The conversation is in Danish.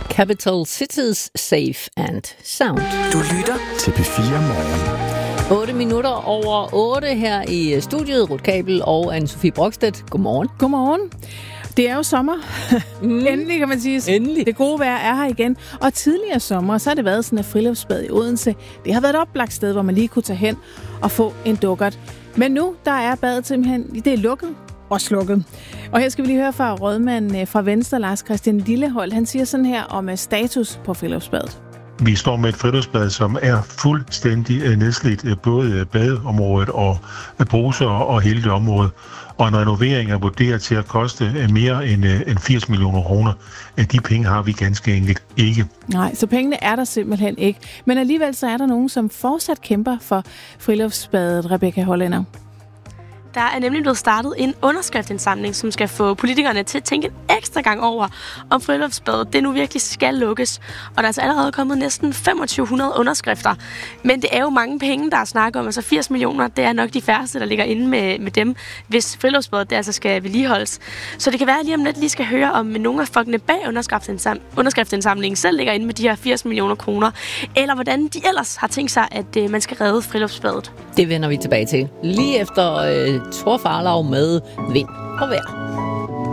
Capital Cities Safe and Sound. Du lytter til P4 Morgen. 8 minutter over 8 her i studiet. Ruth Kabel og Anne-Sophie Brokstedt. Godmorgen. Godmorgen. Det er jo sommer. Endelig, kan man sige. Endelig. Det gode vejr er her igen. Og tidligere sommer, så har det været sådan et friluftsbad i Odense. Det har været et oplagt sted, hvor man lige kunne tage hen og få en dukkert. Men nu, der er badet simpelthen, det er lukket og slukket. Og her skal vi lige høre fra rådmanden fra Venstre, Lars Christian Lillehold. Han siger sådan her om status på friluftsbadet. Vi står med et friluftsbad, som er fuldstændig nedslidt, både badeområdet og bruser og hele det område. Og en renovering er vurderet til at koste mere end 80 millioner kroner. De penge har vi ganske enkelt ikke. Nej, så pengene er der simpelthen ikke. Men alligevel så er der nogen, som fortsat kæmper for friluftsbadet, Rebecca Hollænder. Der er nemlig blevet startet en underskriftsindsamling, som skal få politikerne til at tænke en ekstra gang over, om friluftsbadet det nu virkelig skal lukkes. Og der er altså allerede kommet næsten 2500 underskrifter. Men det er jo mange penge, der er snak om. Altså 80 millioner, det er nok de færreste, der ligger inde med dem, hvis friluftsbadet det altså skal vedligeholdes. Så det kan være, at lige om lidt lige skal høre, om nogle af folkene bag underskriftsindsamlingen selv ligger inde med de her 80 millioner kroner. Eller hvordan de ellers har tænkt sig, at man skal redde friluftsbadet. Det vender vi tilbage til lige efter Thor Farlaug med vind og vejr.